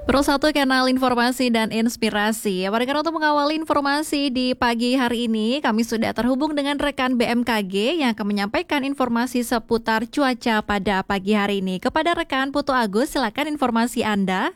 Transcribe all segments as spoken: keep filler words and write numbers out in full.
Pro satu kanal informasi dan inspirasi. Pendengar, untuk mengawali informasi di pagi hari ini, kami sudah terhubung dengan rekan B M K G yang akan menyampaikan informasi seputar cuaca pada pagi hari ini. Kepada rekan Putu Agus, silakan informasi Anda.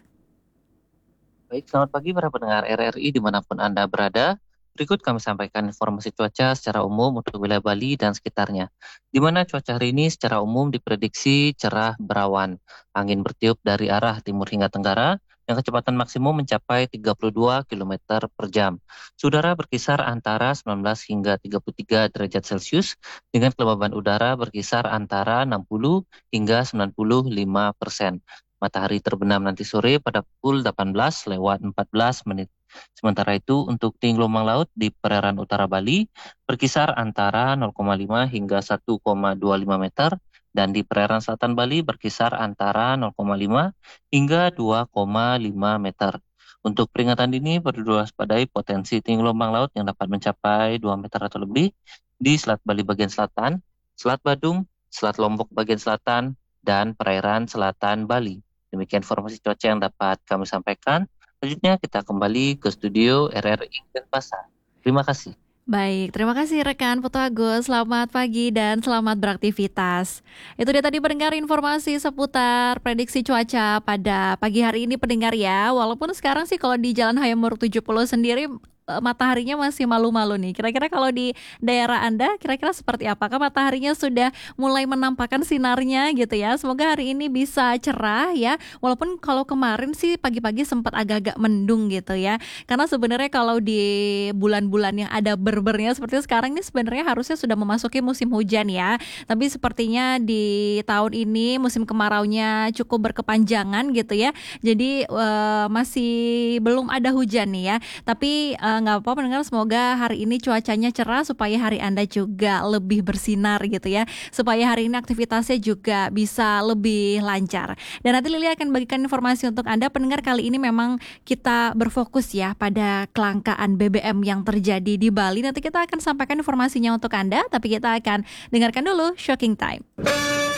Baik, selamat pagi para pendengar R R I dimanapun Anda berada. Berikut kami sampaikan informasi cuaca secara umum untuk wilayah Bali dan sekitarnya. Di mana cuaca hari ini secara umum diprediksi cerah berawan. Angin bertiup dari arah timur hingga tenggara, yang kecepatan maksimum mencapai tiga puluh dua kilometer per jam. Udara berkisar antara sembilan belas hingga tiga puluh tiga derajat Celcius, dengan kelembaban udara berkisar antara enam puluh hingga sembilan puluh lima persen. Matahari terbenam nanti sore pada pukul delapan belas lewat empat belas menit. Sementara itu untuk tinggi gelombang laut di perairan utara Bali berkisar antara nol koma lima hingga satu koma dua lima meter, dan di perairan selatan Bali berkisar antara nol koma lima hingga dua koma lima meter. Untuk peringatan dini perlu diwaspadai potensi tinggi gelombang laut yang dapat mencapai dua meter atau lebih di Selat Bali bagian selatan, Selat Badung, Selat Lombok bagian selatan, dan perairan selatan Bali. Demikian informasi cuaca yang dapat kami sampaikan. Selanjutnya kita kembali ke studio R R I Denpasar. Terima kasih. Baik, terima kasih rekan Putu Agus. Selamat pagi dan selamat beraktivitas. Itu dia tadi pendengar informasi seputar prediksi cuaca pada pagi hari ini pendengar ya. Walaupun sekarang sih kalau di Jalan Hayam Muruk tujuh puluh sendiri eh, mataharinya masih malu-malu nih. Kira-kira kalau di daerah Anda kira-kira seperti apakah mataharinya sudah mulai menampakkan sinarnya gitu ya. Semoga hari ini bisa cerah ya. Walaupun kalau kemarin sih pagi-pagi sempat agak-agak mendung gitu ya. Karena sebenarnya kalau di bulan-bulan yang ada berbernya seperti sekarang ini sebenarnya harusnya sudah memasuki musim hujan ya. Tapi sepertinya di tahun ini musim kemaraunya cukup berkepanjangan gitu ya. Jadi eh, masih belum ada hujan nih ya. Tapi eh, nggak apa-apa pendengar, semoga hari ini cuacanya cerah supaya hari Anda juga lebih bersinar gitu ya. Supaya hari ini aktivitasnya juga bisa lebih lancar. Dan nanti Lili akan bagikan informasi untuk Anda pendengar. Kali ini memang kita berfokus ya pada kelangkaan B B M yang terjadi di Bali. Nanti kita akan sampaikan informasinya untuk Anda, tapi kita akan dengarkan dulu Shocking Time.